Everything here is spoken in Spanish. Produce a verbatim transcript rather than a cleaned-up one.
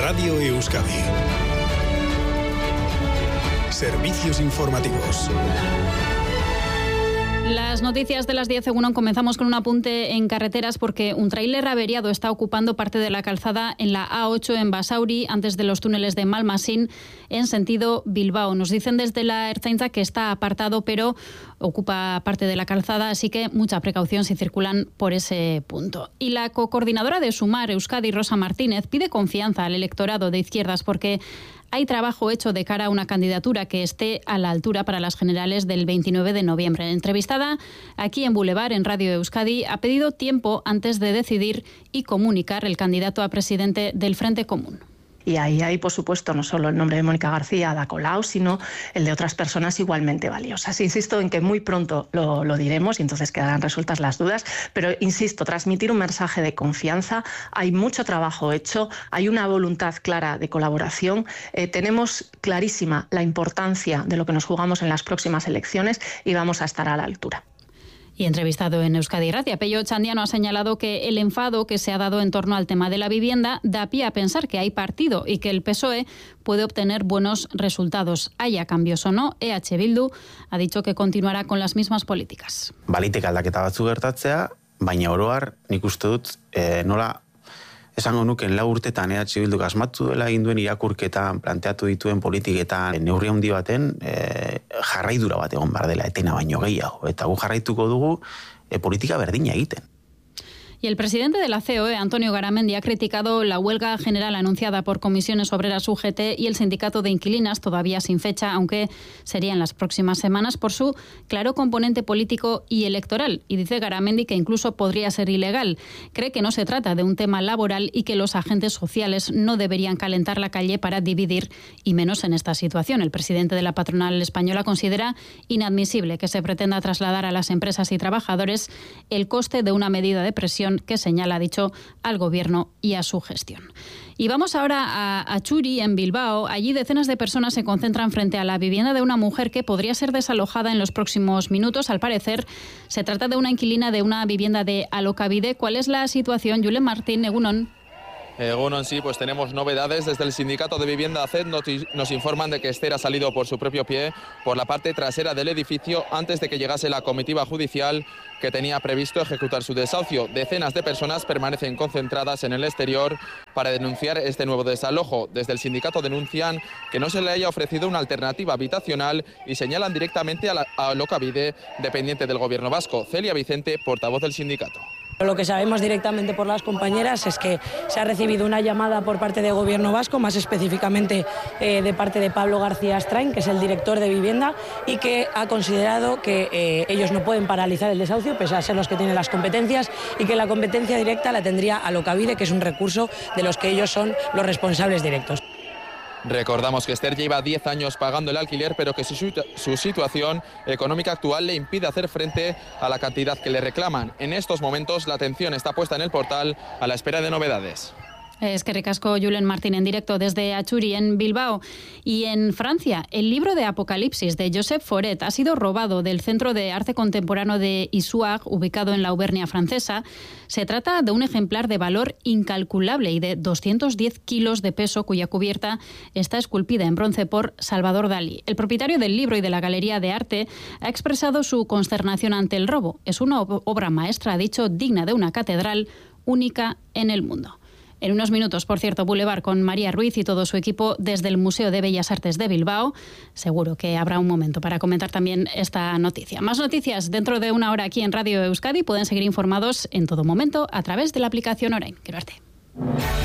Radio Euskadi. Servicios informativos. Las noticias de las diez según comenzamos con un apunte en carreteras porque un tráiler averiado está ocupando parte de la calzada en la A ocho en Basauri antes de los túneles de Malmasín en sentido Bilbao. Nos dicen desde la Ertzaintza que está apartado pero ocupa parte de la calzada, así que mucha precaución si circulan por ese punto. Y la cocoordinadora de Sumar, Euskadi, Rosa Martínez, pide confianza al electorado de izquierdas porque hay trabajo hecho de cara a una candidatura que esté a la altura para las generales del veintinueve de noviembre. Entrevistada aquí en Boulevard, en Radio Euskadi, ha pedido tiempo antes de decidir y comunicar el candidato a presidente del Frente Común. Y ahí hay, por supuesto, no solo el nombre de Mónica García Ada Colau, sino el de otras personas igualmente valiosas. Insisto en que muy pronto lo, lo diremos y entonces quedarán resueltas las dudas, pero insisto, transmitir un mensaje de confianza. Hay mucho trabajo hecho, hay una voluntad clara de colaboración, eh, tenemos clarísima la importancia de lo que nos jugamos en las próximas elecciones y vamos a estar a la altura. Y entrevistado en Euskadi Ratia, Pello Chandiano ha señalado que el enfado que se ha dado en torno al tema de la vivienda da pie a pensar que hay partido y que el P S O E puede obtener buenos resultados. Haya cambios o no, E H Bildu ha dicho que continuará con las mismas políticas. Baliteke aldaketa batzu gertatzea, baina oro har nik uste dut eh, nola esango nuken lau urtetan E H Bilduk asmatu duela egin duen irakurketan, planteatu dituen politiketan, neurri handi baten e, jarraidura bat egon behar dela etena baino gehiago. Eta gu jarraituko dugu e, politika berdina egiten. Y el presidente de la C O E, Antonio Garamendi, ha criticado la huelga general anunciada por Comisiones Obreras U G T y el Sindicato de Inquilinas, todavía sin fecha, aunque sería en las próximas semanas, por su claro componente político y electoral. Y dice Garamendi que incluso podría ser ilegal. Cree que no se trata de un tema laboral y que los agentes sociales no deberían calentar la calle para dividir, y menos en esta situación. El presidente de la patronal española considera inadmisible que se pretenda trasladar a las empresas y trabajadores el coste de una medida de presión que señala, ha dicho, al gobierno y a su gestión. Y vamos ahora a Achuri, en Bilbao. Allí decenas de personas se concentran frente a la vivienda de una mujer que podría ser desalojada en los próximos minutos. Al parecer, se trata de una inquilina de una vivienda de Alokabide. ¿Cuál es la situación? Julen Martín, Egunon. Egunon, sí, pues tenemos novedades. Desde el sindicato de vivienda A C E nos informan de que Esther ha salido por su propio pie por la parte trasera del edificio antes de que llegase la comitiva judicial que tenía previsto ejecutar su desahucio. Decenas de personas permanecen concentradas en el exterior para denunciar este nuevo desalojo. Desde el sindicato denuncian que no se le haya ofrecido una alternativa habitacional y señalan directamente a, la, a Alokabide, dependiente del gobierno vasco. Celia Vicente, portavoz del sindicato. Lo que sabemos directamente por las compañeras es que se ha recibido una llamada por parte del Gobierno vasco, más específicamente eh, de parte de Pablo García Strain, que es el director de vivienda, y que ha considerado que eh, ellos no pueden paralizar el desahucio, pese a ser los que tienen las competencias, y que la competencia directa la tendría Alokabide, que es un recurso de los que ellos son los responsables directos. Recordamos que Esther lleva diez años pagando el alquiler, pero que su, su situación económica actual le impide hacer frente a la cantidad que le reclaman. En estos momentos la atención está puesta en el portal a la espera de novedades. Es que ricasco Julen Martín en directo desde Achuri, en Bilbao. Y en Francia, el libro de Apocalipsis de Joseph Foret ha sido robado del Centro de Arte Contemporáneo de Issoire, ubicado en la Auvernia francesa. Se trata de un ejemplar de valor incalculable y de doscientos diez kilos de peso, cuya cubierta está esculpida en bronce por Salvador Dalí. El propietario del libro y de la Galería de Arte ha expresado su consternación ante el robo. Es una obra maestra, ha dicho, digna de una catedral, única en el mundo. En unos minutos, por cierto, Boulevard con María Ruiz y todo su equipo desde el Museo de Bellas Artes de Bilbao. Seguro que habrá un momento para comentar también esta noticia. Más noticias dentro de una hora aquí en Radio Euskadi. Pueden seguir informados en todo momento a través de la aplicación Orain. Quiero verte.